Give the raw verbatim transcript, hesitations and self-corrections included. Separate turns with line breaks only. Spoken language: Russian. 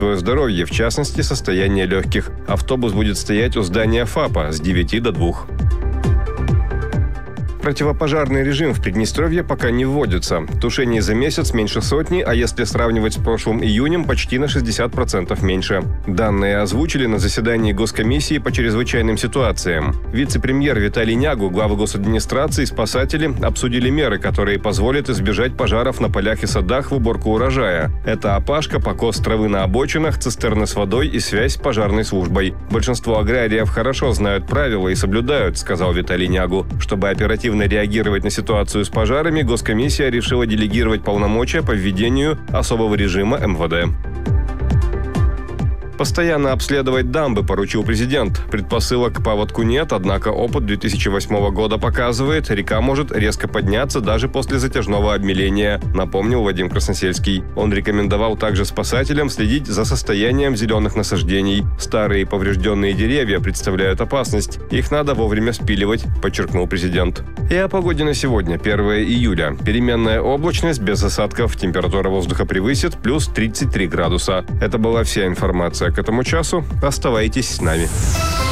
здоровье, в частности, состояние легких. Автобус будет стоять у здания ФАПа с девяти до двух. Противопожарный режим в Приднестровье пока не вводится. Тушений за месяц меньше сотни, а если сравнивать с прошлым июнем, почти на шестьдесят процентов меньше. Данные озвучили на заседании Госкомиссии по чрезвычайным ситуациям. Вице-премьер Виталий Нягу, главы госадминистрации и спасатели обсудили меры, которые позволят избежать пожаров на полях и садах в уборку урожая. Это опашка, покос травы на обочинах, цистерны с водой и связь с пожарной службой. Большинство аграриев хорошо знают правила и соблюдают, сказал Виталий Нягу. Чтобы оперативно реагировать на ситуацию с пожарами, Госкомиссия решила делегировать полномочия по введению особого режима эм вэ дэ. Постоянно обследовать дамбы поручил президент. Предпосылок к паводку нет, однако опыт две тысячи восьмого года показывает, река может резко подняться даже после затяжного обмеления, напомнил Вадим Красносельский. Он рекомендовал также спасателям следить за состоянием зеленых насаждений. Старые поврежденные деревья представляют опасность. Их надо вовремя спиливать, подчеркнул президент. И о погоде на сегодня, первое июля. Переменная облачность, без осадков, температура воздуха превысит плюс тридцать три градуса. Это была вся информация к этому часу. Оставайтесь с нами.